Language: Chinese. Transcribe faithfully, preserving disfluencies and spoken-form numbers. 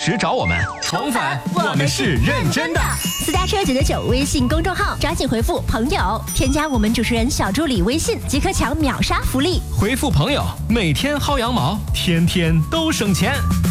时找我们。 宠粉，我们是认真的。 私家车九九九微信公众号，抓紧回复朋友，添加我们主持人小助理微信，即可抢秒杀福利。 回复朋友，每天薅羊毛，天天都省钱。